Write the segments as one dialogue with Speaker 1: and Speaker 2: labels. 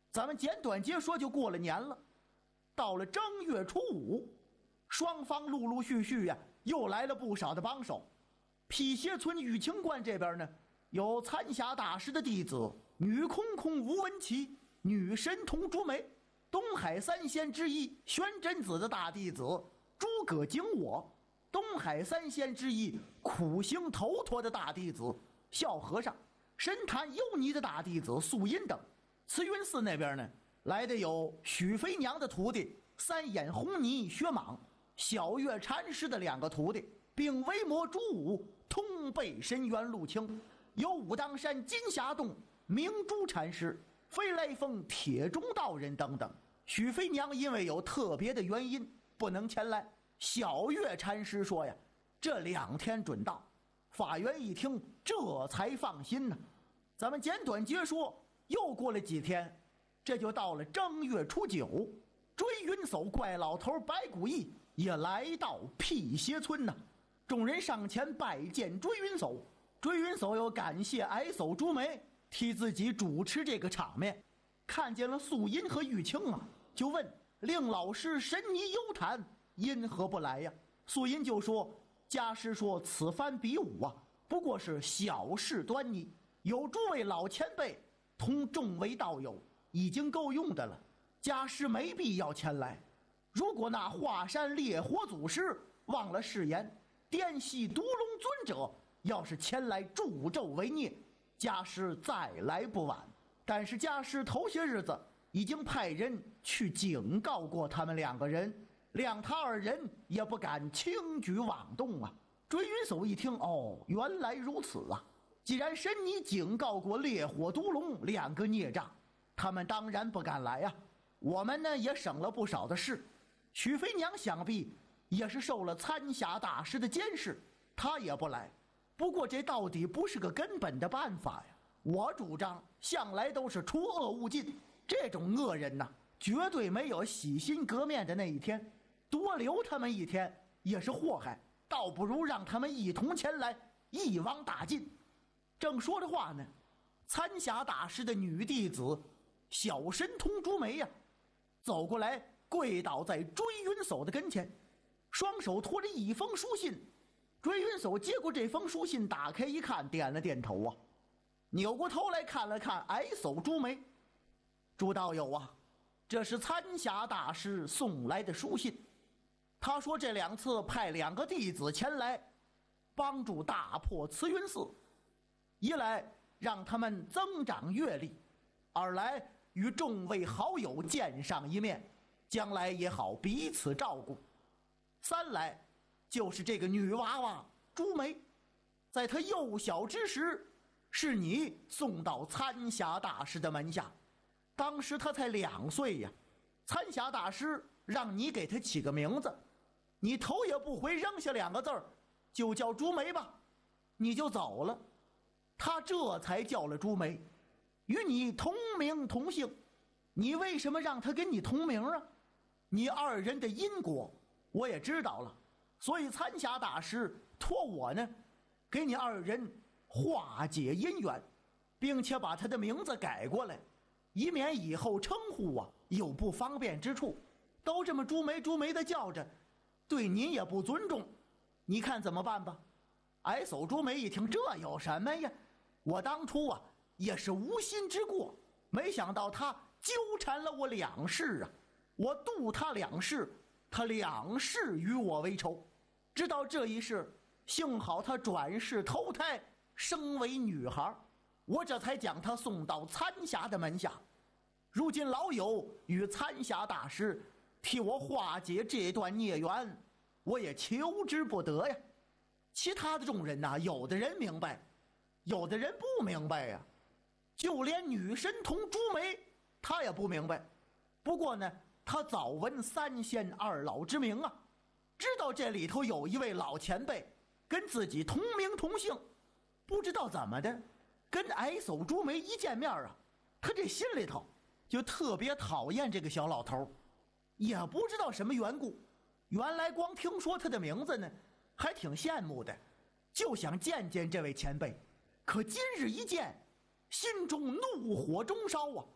Speaker 1: 咱们简短截说，就过了年了。到了正月初5，双方陆陆续续呀，又来了不少的帮手。辟邪村玉清观这边呢，有参霞大师的弟子女空空吴文琪、女神童朱梅，东海三仙之一玄真子的大弟子诸葛景我，东海三仙之一苦行头陀的大弟子孝和尚，神坛幽尼的大弟子素音等。慈云寺那边呢，来的有许飞娘的徒弟三眼红泥薛蟒，小月禅师的2个徒弟，并为魔朱武通背深渊陆清，有武当山金霞洞明珠禅师、飞来峰铁中道人等等。许飞娘因为有特别的原因不能前来，小月禅师说呀，这2天准到。法源一听，这才放心呢。咱们简短截说，又过了几天，这就到了正月初9，追云叟怪老头白骨义也来到辟邪村呢。众人上前拜见追云叟，追云叟又感谢矮叟朱梅替自己主持这个场面，看见了素音和玉清啊，就问令老师神尼幽谈因何不来呀？素音就说，家师说此番比武啊，不过是小事端倪，有诸位老前辈同众位道友已经够用的了，家师没必要前来。如果那华山烈火祖师忘了誓言，滇西独龙尊者要是前来助纣为孽，家师再来不晚。但是家师头些日子已经派人去警告过他们2个人，谅他2人也不敢轻举妄动啊。追云叟一听，哦，原来如此啊！既然神尼警告过烈火独龙2个孽障，他们当然不敢来啊。我们呢也省了不少的事。许飞娘想必也是受了参霞大师的监视，他也不来。不过这到底不是个根本的办法呀。我主张向来都是除恶务尽，这种恶人呐，绝对没有洗心革面的那一天，多留他们1天也是祸害，倒不如让他们一同前来，一网打尽。正说着话呢，参霞大师的女弟子小神童朱梅呀，走过来跪倒在追云叟的跟前，双手托着一封书信。追云叟接过这封书信，打开一看，点了点头啊，扭过头来看了看矮叟朱梅，朱道友啊，这是参霞大师送来的书信。他说这2次派2个弟子前来帮助大破慈云寺，一来让他们增长阅历，二来与众位好友见上一面，将来也好彼此照顾，三来就是这个女娃娃朱梅，在她幼小之时是你送到参霞大师的门下，当时她才2岁呀。参霞大师让你给她起个名字，你头也不回扔下2个字儿，就叫朱梅吧，你就走了。他这才叫了朱梅，与你同名同姓。你为什么让他跟你同名啊？你2人的因果我也知道了，所以参霞大师托我呢，给你2人化解姻缘，并且把他的名字改过来，以免以后称呼啊有不方便之处。都这么朱梅朱梅的叫着，对您也不尊重，你看怎么办吧？矮叟朱梅一听，这有什么呀？我当初啊也是无心之过，没想到他纠缠了我2世啊，我度他2世，他2世与我为仇。知道这一世，幸好他转世投胎生为女孩，我这才将他送到参霞的门下。如今老友与参霞大师替我化解这段孽缘，我也求之不得呀。其他的众人呐，有的人明白，有的人不明白呀。就连女神童朱梅她也不明白，不过呢，她早闻3仙2老之名啊，知道这里头有一位老前辈跟自己同名同姓，不知道怎么的，跟矮叟朱梅一见面啊，他这心里头就特别讨厌这个小老头，也不知道什么缘故。原来光听说他的名字呢，还挺羡慕的，就想见见这位前辈。可今日一见，心中怒火中烧啊！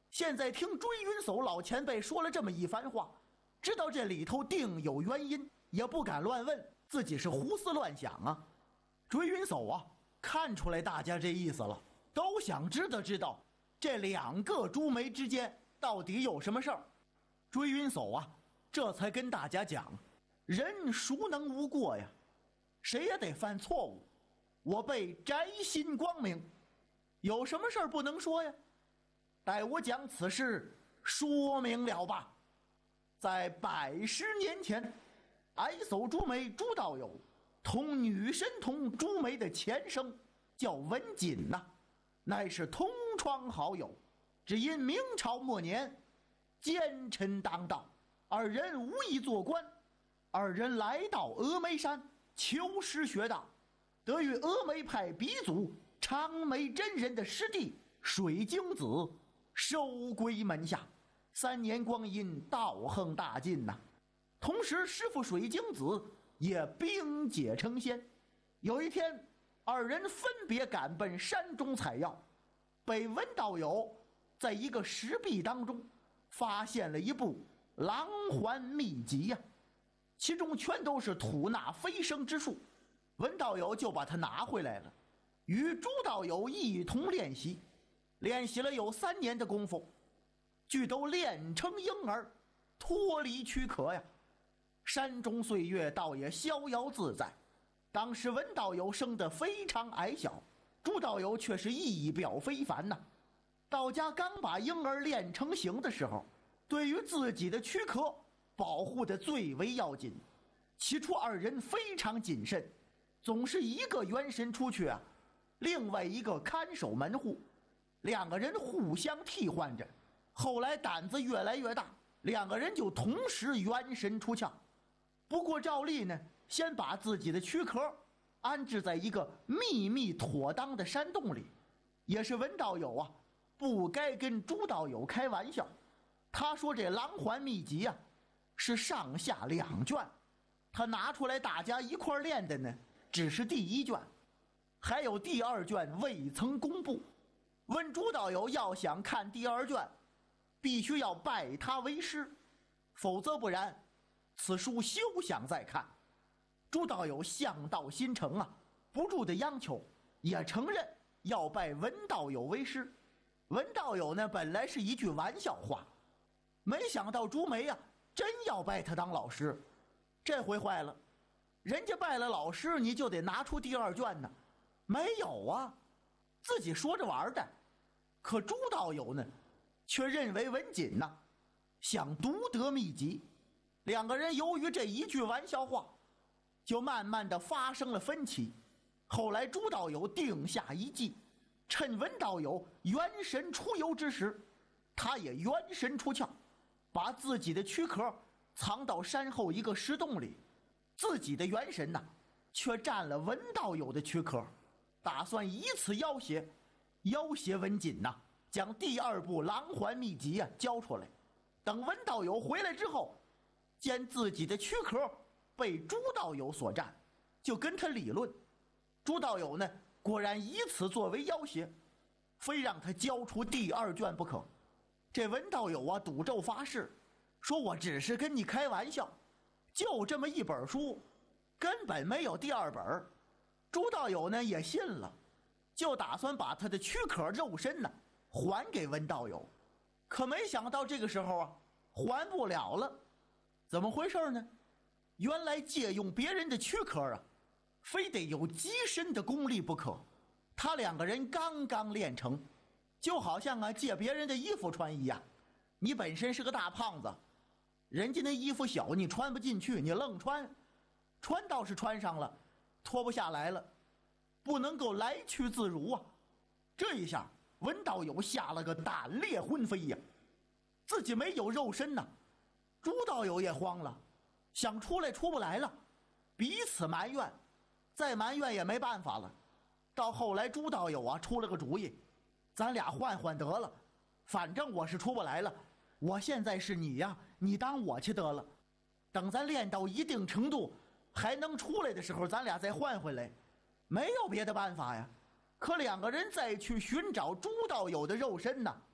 Speaker 1: 现在听追云叟老前辈说了这么一番话，知道这里头定有原因，也不敢乱问，自己是胡思乱想啊。追云叟啊，看出来大家这意思了，都想知道这两个朱梅之间到底有什么事儿。追云叟啊，这才跟大家讲，人孰能无过呀，谁也得犯错误，我辈宅心光明，有什么事儿不能说呀？待我将此事说明了吧。在110年前，矮叟朱梅朱道友同女神童朱梅的前生叫文锦呐，乃是同窗好友，只因明朝末年奸臣当道，二人无意做官，二人来到峨眉山求师学道，得与峨眉派鼻祖长眉真人的师弟水晶子收归门下，3年光阴，道行大进呐。同时师傅水晶子也冰解成仙。有一天，二人分别赶奔山中采药，被文道友在一个石壁当中发现了一部狼环秘籍呀，其中全都是吐纳飞升之术。文道友就把它拿回来了，与朱道友一同练习，练习了有3年的功夫，俱都练成婴儿，脱离躯壳呀。山中岁月倒也逍遥自在。当时文道友生得非常矮小，朱道友却是仪表非凡呐。道家刚把婴儿练成形的时候，对于自己的躯壳保护得最为要紧。起初二人非常谨慎，总是一个元神出去啊，另外一个看守门户，2个人互相替换着。后来胆子越来越大，2个人就同时元神出窍。不过照例呢，先把自己的躯壳安置在一个秘密妥当的山洞里。也是文道友啊，不该跟朱道友开玩笑。他说这狼环秘籍啊，是上下2卷，他拿出来大家一块练的呢，只是第1卷，还有第2卷未曾公布。问朱道友要想看第2卷，必须要拜他为师，否则不然，此书休想再看。朱道友向道心诚啊，不住的央求，也承认要拜文道友为师。文道友呢，本来是一句玩笑话，没想到朱梅啊，真要拜他当老师。这回坏了，人家拜了老师，你就得拿出第2卷呢。没有啊，自己说着玩的。可朱道友呢，却认为文锦呐，想独得秘籍。2个人由于这一句玩笑话，就慢慢的发生了分歧。后来朱道友定下一计，趁文道友元神出游之时，他也元神出窍，把自己的躯壳藏到山后一个石洞里，自己的元神呐，却占了文道友的躯壳，打算以此要挟文锦呐，将第2部狼环秘籍啊交出来。等文道友回来之后，见自己的躯壳被朱道友所占，就跟他理论。朱道友呢，果然以此作为要挟，非让他交出第2卷不可。这文道友啊，赌咒发誓，说我只是跟你开玩笑，就这么一本书，根本没有第2本。朱道友呢也信了，就打算把他的躯壳肉身呢还给文道友。可没想到这个时候啊，还不了了。怎么回事呢？原来借用别人的躯壳啊，非得有极深的功力不可。他2个人刚刚练成，就好像啊借别人的衣服穿一样。你本身是个大胖子，人家那衣服小，你穿不进去，你愣穿，穿倒是穿上了，脱不下来了，不能够来去自如啊。这一下文道友吓了个胆裂魂飞呀，自己没有肉身呐。朱道友也慌了，想出来出不来了，彼此埋怨，再埋怨也没办法了。到后来朱道友啊出了个主意，咱俩换换得了，反正我是出不来了，我现在是你呀，你当我去得了，等咱练到一定程度还能出来的时候，咱俩再换回来，没有别的办法呀。可2个人再去寻找朱道友的肉身呢，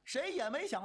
Speaker 1: 谁也没想